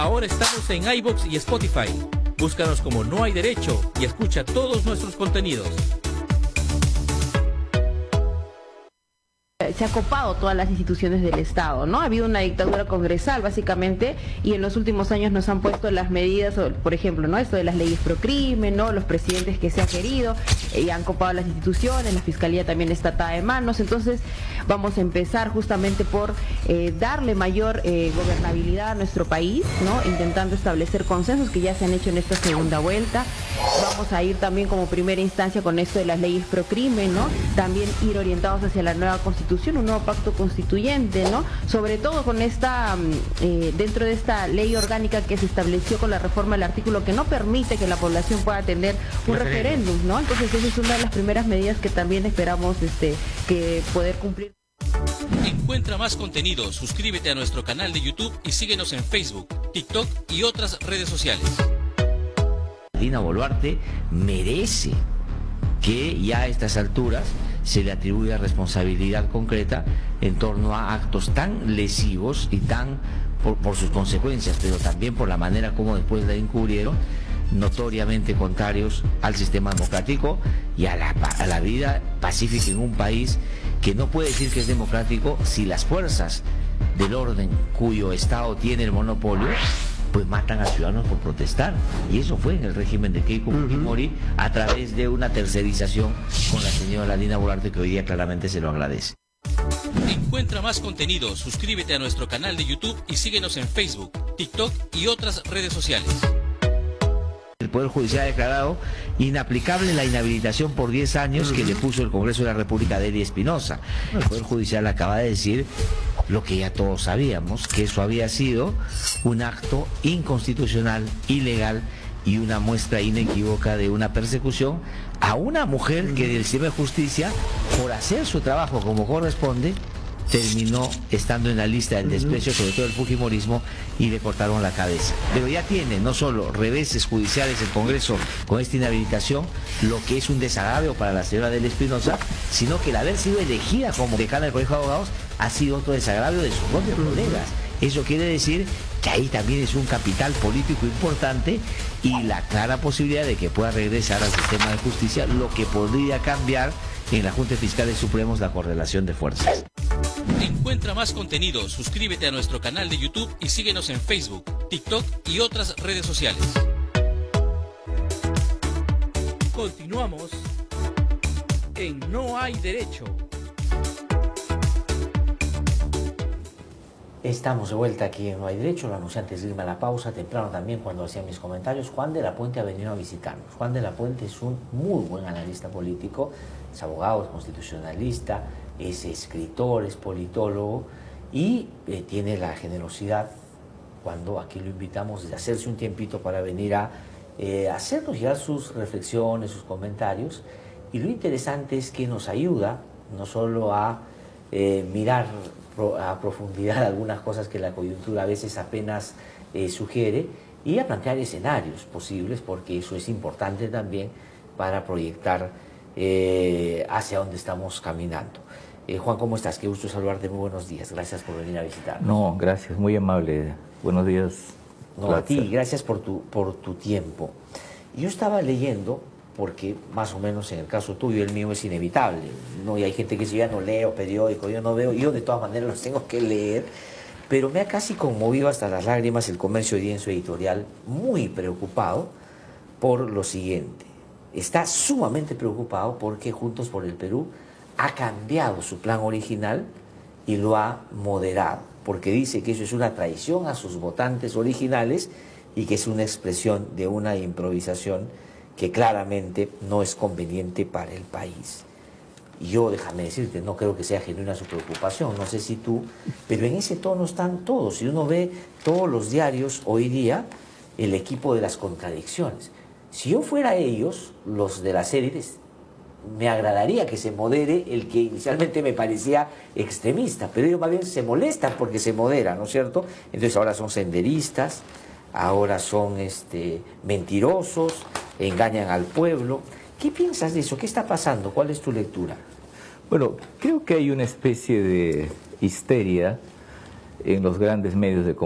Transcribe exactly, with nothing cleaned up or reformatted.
Ahora estamos en iVoox y Spotify. Búscanos como No Hay Derecho y escucha todos nuestros contenidos. Se ha copado todas las instituciones del Estado, ¿no? Ha habido una dictadura congresal, básicamente, y en los últimos años nos han puesto las medidas, por ejemplo, ¿no? Esto de las leyes pro crimen, ¿no? Los presidentes que se han querido, y han copado las instituciones, la fiscalía también está atada de manos. Entonces vamos a empezar justamente por eh, darle mayor eh, gobernabilidad a nuestro país, ¿no? Intentando establecer consensos que ya se han hecho en esta segunda vuelta. Vamos a ir también como primera instancia con esto de las leyes pro crimen, ¿no? También ir orientados hacia la nueva constitución, un nuevo pacto constituyente, ¿no? Sobre todo con esta, eh, dentro de esta ley orgánica que se estableció con la reforma del artículo que no permite que la población pueda tener un referéndum, ¿no? Entonces esa es una de las primeras medidas que también esperamos este, que poder cumplir. Encuentra más contenido, suscríbete a nuestro canal de YouTube y síguenos en Facebook, TikTok y otras redes sociales. Dina Boluarte merece que ya a estas alturas se le atribuya responsabilidad concreta en torno a actos tan lesivos y tan, por, por sus consecuencias, pero también por la manera como después la encubrieron, notoriamente contrarios al sistema democrático y a la, a la vida pacífica en un país que no puede decir que es democrático si las fuerzas del orden cuyo Estado tiene el monopolio pues matan a ciudadanos por protestar, y eso fue en el régimen de Keiko Fujimori a través de una tercerización con la señora Dina Boluarte, que hoy día claramente se lo agradece. Encuentra más contenido, suscríbete a nuestro canal de YouTube y síguenos en Facebook, TikTok y otras redes sociales. El Poder Judicial ha declarado inaplicable la inhabilitación por diez años que le puso el Congreso de la República de Eli Espinosa. El Poder Judicial acaba de decir lo que ya todos sabíamos, que eso había sido un acto inconstitucional, ilegal y una muestra inequívoca de una persecución a una mujer que del sistema de justicia, por hacer su trabajo como corresponde, terminó estando en la lista del desprecio, sobre todo el fujimorismo, y le cortaron la cabeza. Pero ya tiene no solo reveses judiciales el Congreso con esta inhabilitación, lo que es un desagravio para la señora Eli Espinosa, sino que el haber sido elegida como decana del Colegio de Abogados ha sido otro desagravio de sus propios colegas. Eso quiere decir que ahí también es un capital político importante y la clara posibilidad de que pueda regresar al sistema de justicia, lo que podría cambiar en la Junta de Fiscales Supremos la correlación de fuerzas. Encuentra más contenido, suscríbete a nuestro canal de YouTube y síguenos en Facebook, TikTok y otras redes sociales. Continuamos en No Hay Derecho. Estamos de vuelta aquí en No Hay Derecho. Lo anuncié antes de irme a la pausa, temprano también cuando hacía mis comentarios. Juan de la Puente ha venido a visitarnos. Juan de la Puente es un muy buen analista político, es abogado, es constitucionalista, es escritor, es politólogo y eh, tiene la generosidad, cuando aquí lo invitamos, de hacerse un tiempito para venir a eh, hacernos llegar sus reflexiones, sus comentarios. Y lo interesante es que nos ayuda no solo a eh, mirar a profundidad algunas cosas que la coyuntura a veces apenas eh, sugiere, y a plantear escenarios posibles, porque eso es importante también para proyectar eh, hacia dónde estamos caminando. Eh, Juan, ¿cómo estás? Qué gusto saludarte, muy buenos días, gracias por venir a visitarnos. No, gracias, muy amable, buenos días. No, a ti, gracias por tu, por tu tiempo. Yo estaba leyendo, porque más o menos en el caso tuyo, el mío es inevitable, ¿no? Y hay gente que dice, yo ya no leo periódico, yo no veo, yo de todas maneras los tengo que leer, pero me ha casi conmovido hasta las lágrimas el Comercio hoy día en su editorial, muy preocupado por lo siguiente. Está sumamente preocupado porque Juntos por el Perú ha cambiado su plan original y lo ha moderado, porque dice que eso es una traición a sus votantes originales y que es una expresión de una improvisación que claramente no es conveniente para el país. Y yo, déjame decirte, no creo que sea genuina su preocupación, no sé si tú, pero en ese tono están todos. Si uno ve todos los diarios hoy día, el equipo de las contradicciones. Si yo fuera ellos, los de las élites, me agradaría que se modere el que inicialmente me parecía extremista, pero ellos más bien se molestan porque se modera, ¿no es cierto? Entonces ahora son senderistas, ahora son este, mentirosos, engañan al pueblo. ¿Qué piensas de eso? ¿Qué está pasando? ¿Cuál es tu lectura? Bueno, creo que hay una especie de histeria en los grandes medios de comunicación.